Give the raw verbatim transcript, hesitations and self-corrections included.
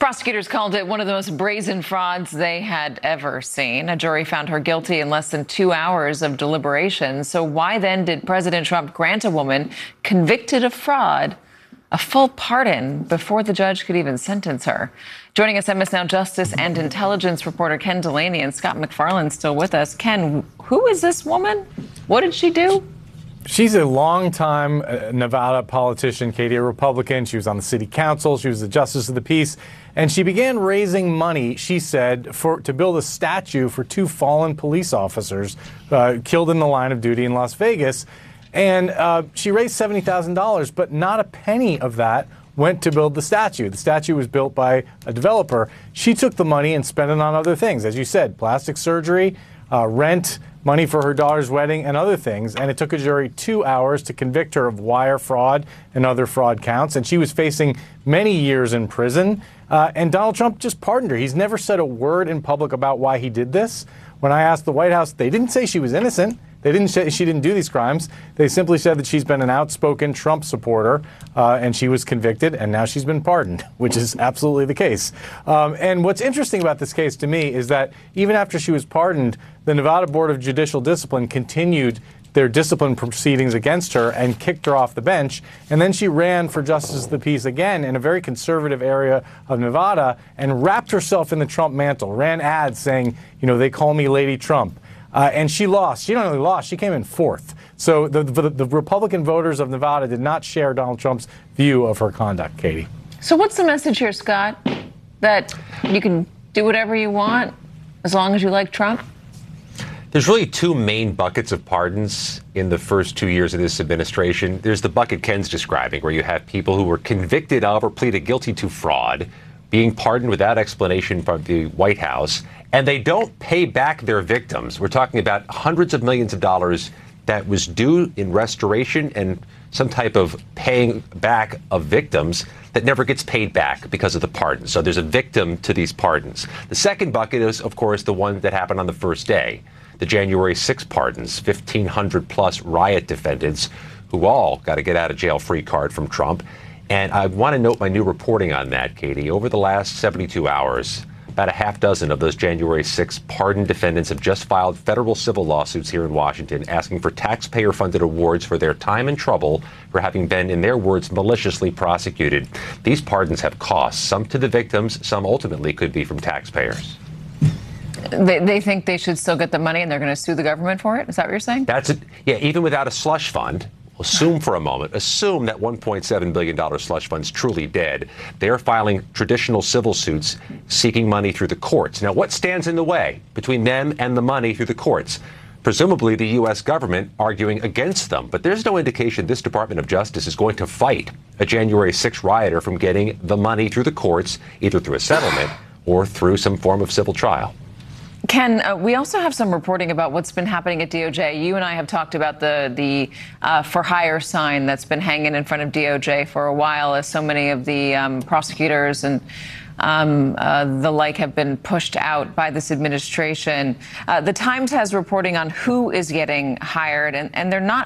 Prosecutors called it one of the most brazen frauds they had ever seen. A jury found her guilty in less than two hours of deliberation. So why then did President Trump grant a woman convicted of fraud a full pardon before the judge could even sentence her? Joining us, M S Now Justice and Intelligence reporter Ken Delaney and Scott MacFarlane still with us. Ken, who is this woman? What did she do? She's a longtime uh, Nevada politician, Katie, a Republican. She was on the city council. She was the justice of the peace. And she began raising money, she said, for to build a statue for two fallen police officers uh, killed in the line of duty in Las Vegas. And uh, she raised seventy thousand dollars, but not a penny of that went to build the statue. The statue was built by a developer. She took the money and spent it on other things. As you said, plastic surgery, uh, rent, money for her daughter's wedding, and other things. And it took a jury two hours to convict her of wire fraud and other fraud counts. And she was facing many years in prison. Uh, and Donald Trump just pardoned her. He's never said a word in public about why he did this. When I asked the White House, they didn't say she was innocent. They didn't say she didn't do these crimes. They simply said that she's been an outspoken Trump supporter, uh, and she was convicted, and now she's been pardoned, which is absolutely the case. Um, and what's interesting about this case to me is that even after she was pardoned, the Nevada Board of Judicial Discipline continued their discipline proceedings against her and kicked her off the bench. And then she ran for justice of the peace again in a very conservative area of Nevada and wrapped herself in the Trump mantle, ran ads saying, you know, they call me Lady Trump. Uh, and she lost. She not only lost, she came in fourth. So the, the, the Republican voters of Nevada did not share Donald Trump's view of her conduct, Katie. So what's the message here, Scott? That you can do whatever you want as long as you like Trump? There's really two main buckets of pardons in the first two years of this administration. There's the bucket Ken's describing, where you have people who were convicted of or pleaded guilty to fraud being pardoned without explanation from the White House, and they don't pay back their victims. We're talking about hundreds of millions of dollars that was due in restoration and some type of paying back of victims that never gets paid back because of the pardon. So there's a victim to these pardons. The second bucket is, of course, the one that happened on the first day, the January sixth pardons, fifteen hundred plus riot defendants who all got a get out of jail free card from Trump. And I want to note my new reporting on that, Katie. Over the last seventy-two hours, about a half dozen of those January sixth pardon defendants have just filed federal civil lawsuits here in Washington asking for taxpayer-funded awards for their time and trouble for having been, in their words, maliciously prosecuted. These pardons have costs, some to the victims, some ultimately could be from taxpayers. They, they think they should still get the money and they're going to sue the government for it? Is that what you're saying? That's it. Yeah, even without a slush fund. Assume for a moment, assume that one point seven billion dollars slush fund's truly dead. They're filing traditional civil suits seeking money through the courts. Now, what stands in the way between them and the money through the courts? Presumably the U S government arguing against them. But there's no indication this Department of Justice is going to fight a January sixth rioter from getting the money through the courts, either through a settlement or through some form of civil trial. Ken, uh, we also have some reporting about what's been happening at D O J. You and I have talked about the the uh, for hire sign that's been hanging in front of D O J for a while, as so many of the um, prosecutors and um, uh, the like have been pushed out by this administration. Uh, the Times has reporting on who is getting hired, and, and they're not